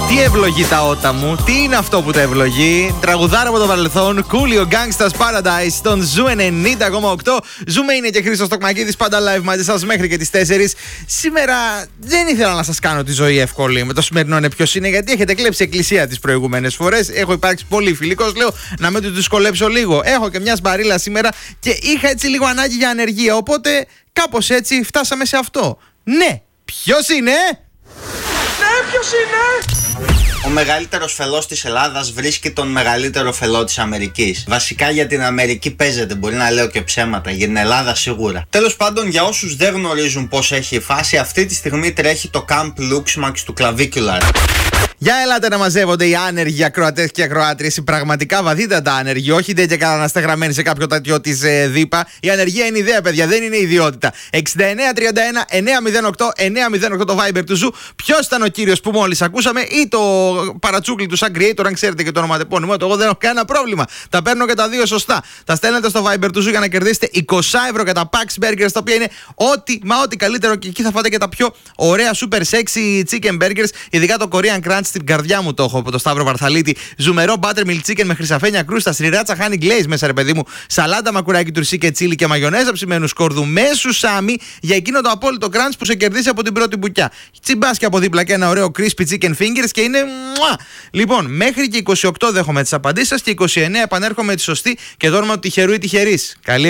Τι ευλογεί τα ότα μου, τι είναι αυτό που τα ευλογεί? Τραγουδάρα από το παρελθόν, Coolio Gangsta's Paradise, στον Ζου 90,8. Ζούμε είναι και Χρήστος Τοκμακίδης, πάντα live μαζί σας μέχρι και τις 4. Σήμερα δεν ήθελα να σας κάνω τη ζωή εύκολη με το σημερινό είναι ποιος είναι, γιατί έχετε κλέψει εκκλησία τις προηγούμενες φορές. Έχω υπάρξει πολύ φιλικός, λέω να μην του δυσκολέψω λίγο. Έχω και μια σπαρίλα σήμερα και είχα έτσι λίγο ανάγκη για ανεργία, οπότε κάπως έτσι φτάσαμε σε αυτό. Ναι, ποιος είναι? Ναι, ποιος είναι? Ο μεγαλύτερος φελός της Ελλάδας βρίσκει τον μεγαλύτερο φελό της Αμερικής. Βασικά για την Αμερική παίζεται, μπορεί να λέω και ψέματα, για την Ελλάδα σίγουρα. Τέλος πάντων, για όσους δεν γνωρίζουν πώς έχει η φάση, αυτή τη στιγμή τρέχει το Camp Luxmax του Clavicular. Για ελάτε να μαζεύονται οι άνεργοι ακροατές και ακροάτριες, οι πραγματικά βαθύτατα άνεργοι, όχι δεν και καλά να είστε γραμμένοι σε κάποιο τέτοιο της ΔΥΠΑ. Η ανεργία είναι ιδέα, παιδιά, δεν είναι ιδιότητα. 6931-908-908 το Viber του Ζου. Ποιος ήταν ο κύριος που μόλις ακούσαμε, ή το παρατσούκλι του σαν creator, αν ξέρετε και το ονοματεπώνυμο. Εγώ δεν έχω κανένα πρόβλημα. Τα παίρνω και τα δύο σωστά. Τα στέλνετε στο Viber του Ζου για να κερδίσετε 20 ευρώ για τα Pax Burgers, τα οποία είναι ό,τι καλύτερο, και εκεί θα φάτε και τα πιο ωραία super sexy chicken burgers, ειδικά το Korean Crunch. Στην καρδιά μου το έχω από το Σταύρο Βαρθαλίτη. Ζουμερό buttermilk chicken με χρυσαφένια κρούστα, σιράτσα honey glaze μέσα, ρε παιδί μου. Σαλάτα μακουράκι τουρσί και τσίλι και μαγιονέζα ψημένου σκόρδου με σουσάμι για εκείνο το απόλυτο crunch που σε κερδίσει από την πρώτη μπουκιά. Τσιμπάς και από δίπλα και ένα ωραίο crispy chicken fingers και είναι μουά. Λοιπόν, μέχρι και 28 δέχομαι τις απαντήσεις σας και 29 επανέρχομαι τη σωστή και το όνομα του τυχερού ή τυχερής. Καλή